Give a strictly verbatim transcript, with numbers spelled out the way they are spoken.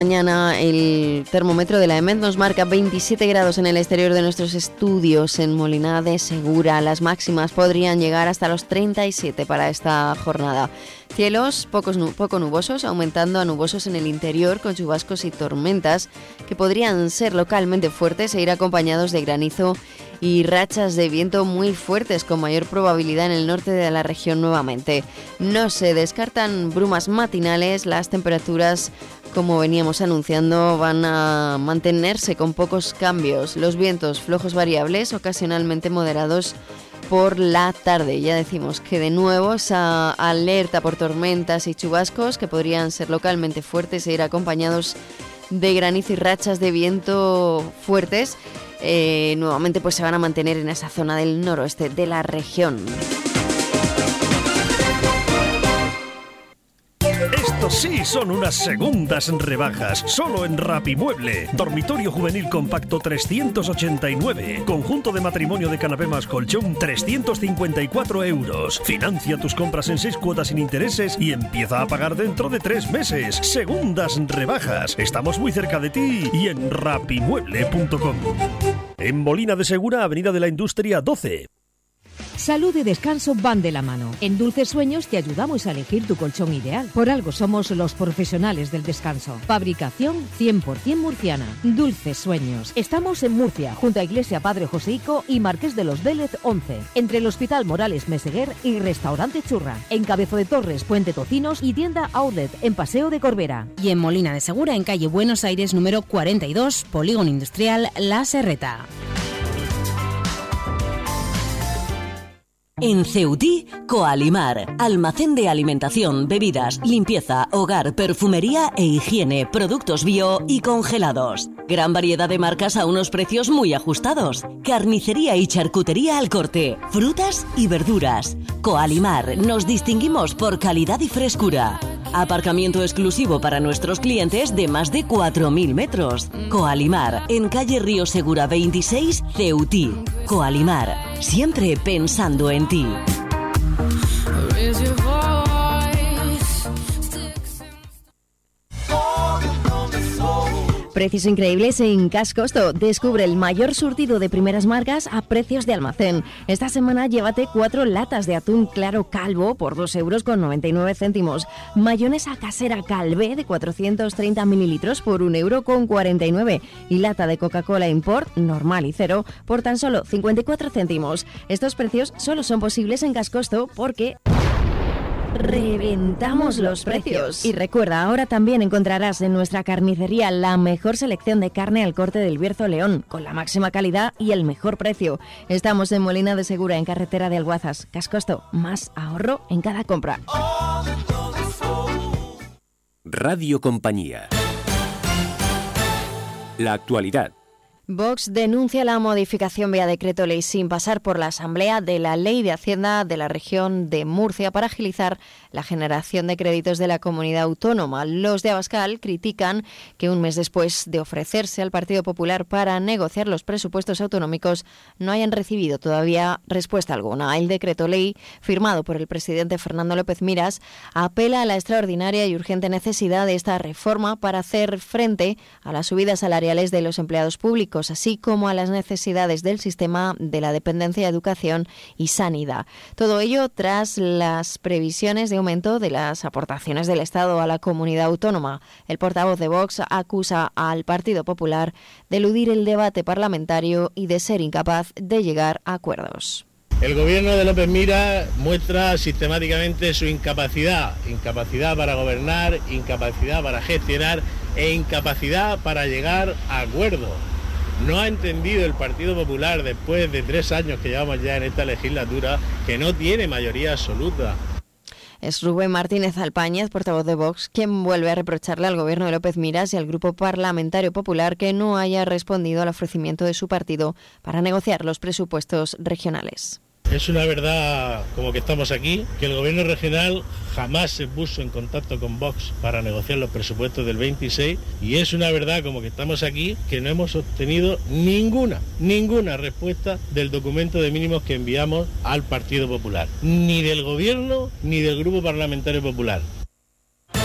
Mañana el termómetro de la EMET nos marca veintisiete grados en el exterior de nuestros estudios en Molina de Segura. Las máximas podrían llegar hasta los treinta y siete para esta jornada. Cielos pocos, poco nubosos, aumentando a nubosos en el interior con chubascos y tormentas que podrían ser localmente fuertes e ir acompañados de granizo y rachas de viento muy fuertes con mayor probabilidad en el norte de la región nuevamente. No se descartan brumas matinales, las temperaturas, como veníamos anunciando, van a mantenerse con pocos cambios. Los vientos flojos variables, ocasionalmente moderados por la tarde. Ya decimos que de nuevo esa alerta por tormentas y chubascos que podrían ser localmente fuertes e ir acompañados de granizo y rachas de viento fuertes. Eh, nuevamente pues se van a mantener en esa zona del noroeste de la región. Estos sí son unas segundas rebajas, solo en Rapimueble. Dormitorio juvenil compacto trescientos ochenta y nueve. Conjunto de matrimonio de canapé más colchón trescientos cincuenta y cuatro euros. Financia tus compras en seis cuotas sin intereses y empieza a pagar dentro de tres meses. Segundas rebajas. Estamos muy cerca de ti y en rapimueble punto com. En Molina de Segura, Avenida de la Industria doce. Salud y descanso van de la mano. En Dulces Sueños te ayudamos a elegir tu colchón ideal. Por algo somos los profesionales del descanso. Fabricación cien por ciento murciana. Dulces Sueños. Estamos en Murcia, junto a Iglesia Padre Joseico y Marqués de los Vélez once. Entre el Hospital Morales Meseguer y Restaurante Churra. En Cabezo de Torres, Puente Tocinos y tienda Outlet en Paseo de Corbera. Y en Molina de Segura, en calle Buenos Aires número cuarenta y dos, Polígono Industrial La Serreta. En Ceutí, Coalimar, almacén de alimentación, bebidas, limpieza, hogar, perfumería e higiene, productos bio y congelados. Gran variedad de marcas a unos precios muy ajustados. Carnicería y charcutería al corte, frutas y verduras. Coalimar, nos distinguimos por calidad y frescura. Aparcamiento exclusivo para nuestros clientes de más de cuatro mil metros. Coalimar, en calle Río Segura veintiséis, Ceutí. Coalimar, siempre pensando en ti. Precios increíbles en Cash Costo. Descubre el mayor surtido de primeras marcas a precios de almacén. Esta semana llévate cuatro latas de atún claro calvo por dos euros con noventa y nueve céntimos. Mayonesa casera Calvé de cuatrocientos treinta mililitros por un euro con cuarenta y nueve. Y lata de Coca-Cola Import normal y cero por tan solo cincuenta y cuatro céntimos. Estos precios solo son posibles en Cash Costo porque reventamos los precios. Y recuerda, ahora también encontrarás en nuestra carnicería la mejor selección de carne al corte del Bierzo León, con la máxima calidad y el mejor precio. Estamos en Molina de Segura, en carretera de Alguazas. Cash Costo, más ahorro en cada compra. Radio Compañía. La actualidad. Vox denuncia la modificación vía decreto ley sin pasar por la Asamblea de la Ley de Hacienda de la región de Murcia para agilizar la generación de créditos de la comunidad autónoma. Los de Abascal critican que un mes después de ofrecerse al Partido Popular para negociar los presupuestos autonómicos no hayan recibido todavía respuesta alguna. El decreto ley, firmado por el presidente Fernando López Miras, apela a la extraordinaria y urgente necesidad de esta reforma para hacer frente a las subidas salariales de los empleados públicos, así como a las necesidades del sistema de la dependencia de educación y sanidad. Todo ello tras las previsiones de aumento de las aportaciones del Estado a la comunidad autónoma. El portavoz de Vox acusa al Partido Popular de eludir el debate parlamentario y de ser incapaz de llegar a acuerdos. El gobierno de López Miras muestra sistemáticamente su incapacidad, incapacidad para gobernar, incapacidad para gestionar e incapacidad para llegar a acuerdos. No ha entendido el Partido Popular, después de tres años que llevamos ya en esta legislatura, que no tiene mayoría absoluta. Es Rubén Martínez Alpáñez, portavoz de Vox, quien vuelve a reprocharle al gobierno de López Miras y al Grupo Parlamentario Popular que no haya respondido al ofrecimiento de su partido para negociar los presupuestos regionales. Es una verdad, como que estamos aquí, que el gobierno regional jamás se puso en contacto con Vox para negociar los presupuestos del veintiséis, y es una verdad, como que estamos aquí, que no hemos obtenido ninguna, ninguna respuesta del documento de mínimos que enviamos al Partido Popular, ni del gobierno ni del Grupo Parlamentario Popular.